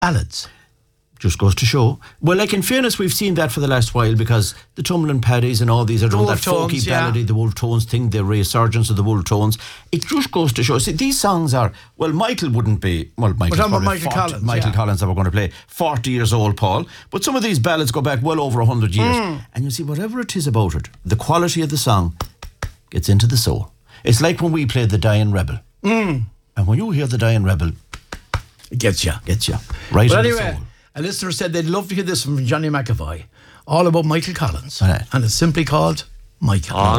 ballads. Just goes to show. Well, like in fairness, we've seen that for the last while because the Tumbling Paddies and all these are doing that folky ballady, the Wolf Tones thing, the resurgence of the Wolf Tones. It just goes to show. See, these songs are, well, Michael wouldn't be, well, We're talking about Michael Collins. Michael Collins that we're going to play, 40 years old, Paul. But some of these ballads go back well over 100 years. And you see, whatever it is about it, the quality of the song gets into the soul. It's like when we played The Dying Rebel. And when you hear The Dying Rebel, it gets you. Right but in anyway, the soul. A listener said they'd love to hear this from Johnny McAvoy, all about Michael Collins. And it's simply called Michael.